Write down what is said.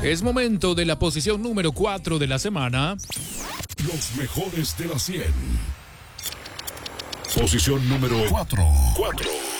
Es momento de la posición número 4 de la semana. Los mejores de la 100. Posición número 4.